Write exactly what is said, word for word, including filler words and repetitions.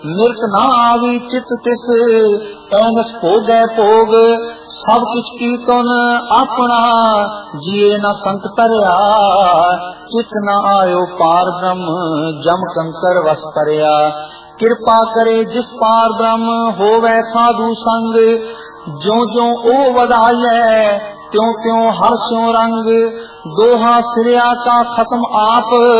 मिर्त ना आवी चित तिस ऐनस भोगै भोग सब किछ कीर्तन अपना जिए न संत तरया चित न आयो पार ब्रह्म जम कंकर वस परया कृपा करे जिस पार ब्रह्म होवे साधु संग ज्यो ज्यो ओ वधाइए त्यों त्यों हर स्यों रंग दोहा सिरिया का खत्म आप